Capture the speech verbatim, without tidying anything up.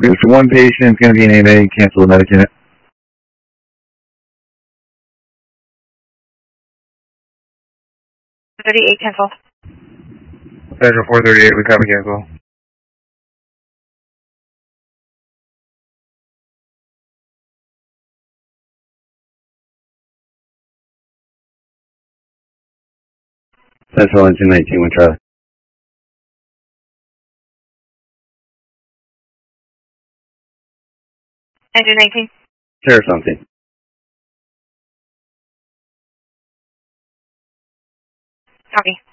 We have one patient, going to be an A M A, cancel the medic unit. thirty-eight, cancel. Central four thirty-eight, we copy cancel. Central engine nineteen, one Charlie. Engine nineteen. Share something. Copy.